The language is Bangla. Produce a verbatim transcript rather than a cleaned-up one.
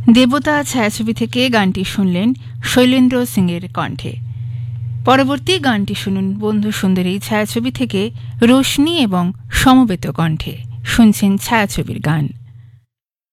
দেবতা ছায়াছবি থেকে গানটি শুনলেন শৈলেন্দ্র সিংয়ের কণ্ঠে। পরবর্তী গানটি শুনুন বন্ধু সুন্দরী ছায়াছবি থেকে রোশনি এবং সমবেত কণ্ঠে। শুনছেন ছায়াছবির গান।